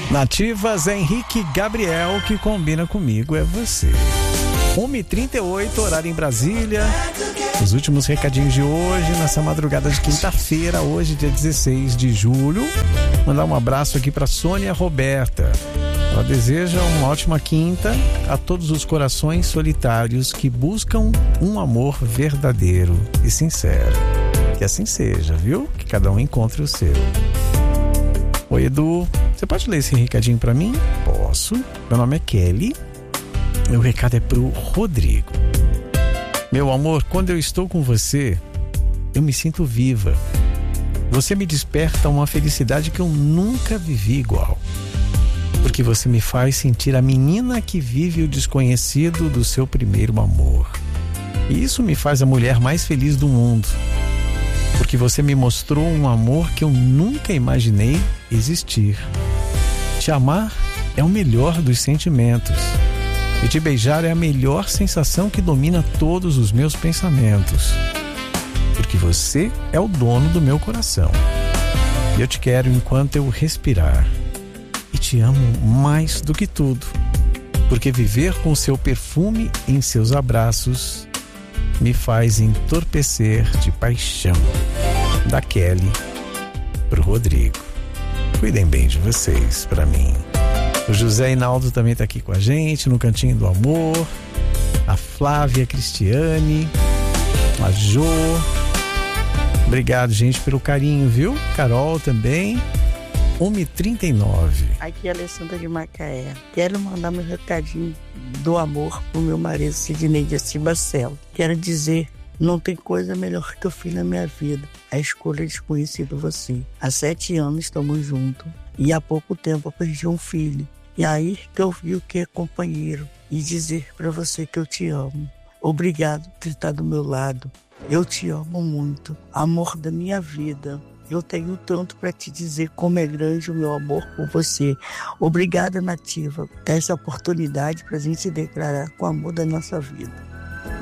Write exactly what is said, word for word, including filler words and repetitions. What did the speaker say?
Nativas é Henrique Gabriel, que combina comigo é você. uma e trinta e oito, horário em Brasília. Os últimos recadinhos de hoje, nessa madrugada de quinta-feira, hoje, dia dezesseis de julho. Mandar um abraço aqui para Sônia Roberta. Ela deseja uma ótima quinta a todos os corações solitários que buscam um amor verdadeiro e sincero. Que assim seja, viu? Que cada um encontre o seu. Oi, Edu. Você pode ler esse recadinho para mim? Posso. Meu nome é Kelly. Meu recado é pro Rodrigo. Meu amor, quando eu estou com você, eu me sinto viva. Você me desperta uma felicidade que eu nunca vivi igual. Porque você me faz sentir a menina que vive o desconhecido do seu primeiro amor. E isso me faz a mulher mais feliz do mundo. Porque você me mostrou um amor que eu nunca imaginei existir. Te amar é o melhor dos sentimentos. E te beijar é a melhor sensação que domina todos os meus pensamentos. Porque você é o dono do meu coração. E eu te quero enquanto eu respirar. E te amo mais do que tudo. Porque viver com seu perfume em seus abraços me faz entorpecer de paixão. Da Kelly pro Rodrigo. Cuidem bem de vocês, pra mim. O José Hinaldo também tá aqui com a gente no Cantinho do Amor. A Flávia Cristiane, a Jô. Obrigado, gente, pelo carinho, viu? Carol também. uma e trinta e nove. Aqui é a Alessandra de Macaé. Quero mandar meu recadinho do amor pro meu marido Sidney de Cibacelo. Quero dizer, não tem coisa melhor que eu fiz na minha vida. A escolha de conhecer você. Há sete anos estamos juntos e há pouco tempo eu perdi um filho. E aí que eu vi o que é companheiro e dizer pra você que eu te amo. Obrigado por estar do meu lado. Eu te amo muito. Amor da minha vida. Eu tenho tanto para te dizer como é grande o meu amor por você. Obrigada, Nativa, por ter essa oportunidade para a gente se declarar com o amor da nossa vida.